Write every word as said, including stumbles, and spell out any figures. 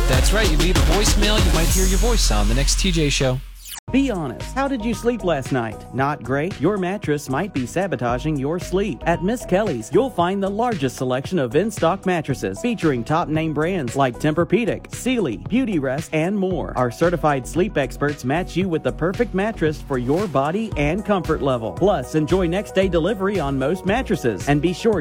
That's right. You leave a voicemail, you might hear your voice on the next T J Show. Be honest. How did you sleep last night? Not great? Your mattress might be sabotaging your sleep. At Miss Kelly's, you'll find the largest selection of in-stock mattresses featuring top-name brands like Tempur-Pedic, Sealy, Beautyrest, and more. Our certified sleep experts match you with the perfect mattress for your body and comfort level. Plus, enjoy next-day delivery on most mattresses. And be sure